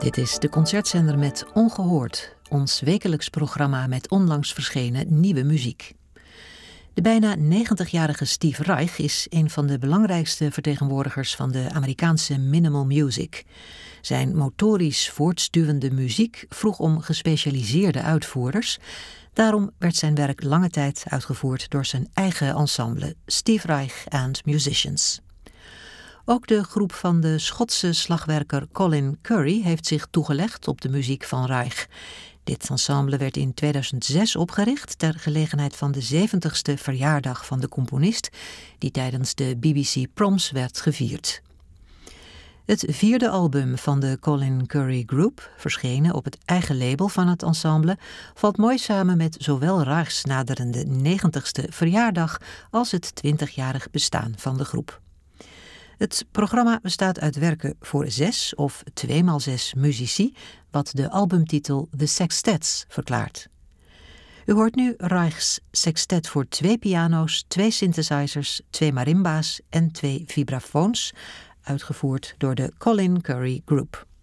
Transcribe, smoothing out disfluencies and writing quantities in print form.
Dit is de concertzender met Ongehoord, ons wekelijks programma met onlangs verschenen nieuwe muziek. De bijna 90-jarige Steve Reich is een van de belangrijkste vertegenwoordigers van de Amerikaanse minimal music. Zijn motorisch voortstuwende muziek vroeg om gespecialiseerde uitvoerders. Daarom werd zijn werk lange tijd uitgevoerd door zijn eigen ensemble, Steve Reich and Musicians. Ook de groep van de Schotse slagwerker Colin Currie heeft zich toegelegd op de muziek van Reich. Dit ensemble werd in 2006 opgericht ter gelegenheid van de 70ste verjaardag van de componist, die tijdens de BBC Proms werd gevierd. Het vierde album van de Colin Currie Group, verschenen op het eigen label van het ensemble, valt mooi samen met zowel Reichs naderende 90ste verjaardag als het 20-jarig bestaan van de groep. Het programma bestaat uit werken voor 6 of 2x6 muzici, wat de albumtitel The Sextets verklaart. U hoort nu Reichs sextet voor 2 piano's, 2 synthesizers, 2 marimba's en 2 vibrafoons, uitgevoerd door de Colin Currie Group.